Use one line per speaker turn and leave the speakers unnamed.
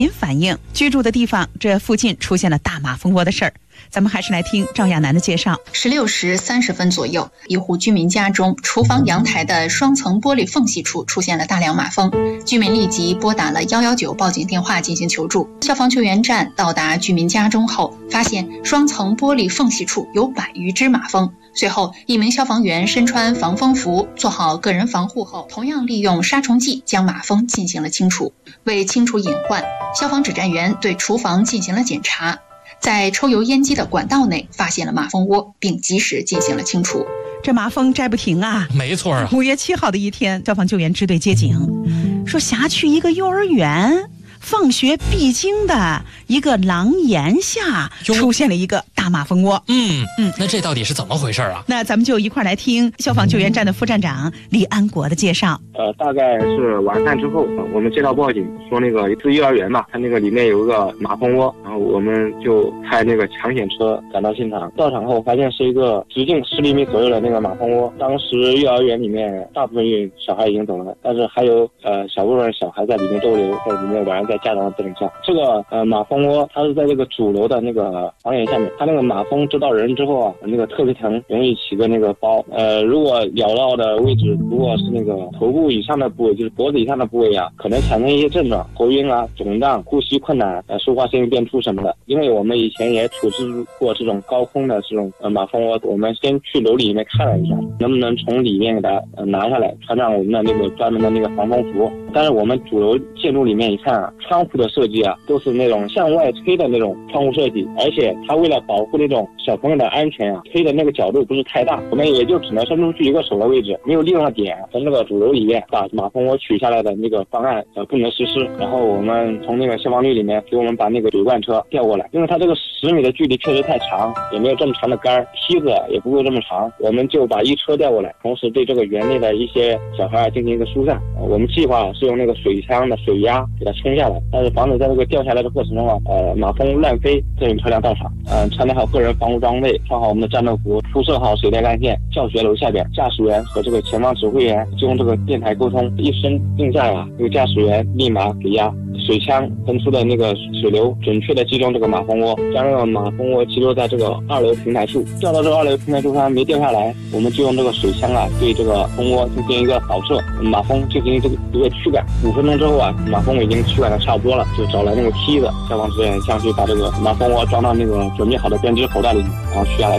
您反映居住的地方这附近出现了大马蜂窝的事儿。咱们还是来听赵亚楠的介绍。
16时30分左右，一户居民家中厨房阳台的双层玻璃缝隙处出现了大量马蜂，居民立即拨打了119报警电话进行求助。消防救援站到达居民家中后，发现双层玻璃缝隙处有100余只马蜂。随后，一名消防员身穿防蜂服，做好个人防护后，同样利用杀虫剂将马蜂进行了清除。为清除隐患，消防指战员对厨房进行了检查，在抽油烟机的管道内发现了马蜂窝，并及时进行了清除。
这马蜂摘不停啊！
没错啊。
5月7号的一天，消防救援支队接警，说辖区一个幼儿园放学必经的一个廊檐下出现了一个大马蜂窝。
那这到底是怎么回事啊？
那咱们就一块来听消防救援站的副站长李安国的介绍。
大概是晚饭之后，我们接到报警说那个是幼儿园吧，它那个里面有一个马蜂窝，然后我们就开那个抢险车赶到现场。到场后发现是一个直径10厘米左右的那个马蜂窝。当时幼儿园里面大部分小孩已经走了，但是还有小部分小孩在里面逗留，在里面晚上在家长的带领下。这个马蜂窝它是在这个主楼的那个房檐下面，它那个马蜂蛰到人之后啊，那个特别疼，容易起个那个包。如果咬到的位置如果是那个头部以上的部位，就是脖子以上的部位啊，可能产生一些症状，头晕啊、肿胀、呼吸困难、说话声音变粗什么的。因为我们以前也处置过这种高空的这种马蜂窝，我们先去楼里面看了一下，能不能从里面给它拿下来，穿上我们的那个专门的那个防风服。但是我们主楼建筑里面一看啊，窗户的设计啊，都是那种向外推的那种窗户设计，而且它为了保护那种小朋友的安全啊，推的那个角度不是太大，我们也就只能伸出去一个手的位置，没有利用点从那个主楼里面把马蜂窝取下来的那个方案不能实施。然后我们从那个消防队里面给我们把那个水罐车调过来，因为它这个10米的距离确实太长，也没有这么长的杆，梯子也不够这么长，我们就把一车调过来，同时对这个园内的一些小孩进行一个疏散。我们计划是用那个水枪的水压给它冲下来，但是防止在这个掉下来的过程中啊，马蜂乱飞。这种车辆到场，穿戴好个人防护装备，穿好我们的战斗服，铺设好水电干线。教学楼下边，驾驶员和这个前方指挥员就用这个电台沟通，一声令下呀，这个驾驶员立马给压。水枪喷出的那个水流准确的击中这个马蜂窝，将这个马蜂窝击落在这个2楼平台处，掉到这个2楼平台处它没掉下来，我们就用这个水枪啊对这个蜂窝进行一个扫射，马蜂进行一个驱赶。5分钟之后啊，马蜂已经驱赶的差不多了，就找来那个梯子，消防支援上去把这个马蜂窝装到那个准备好的编织口袋里，然后取下来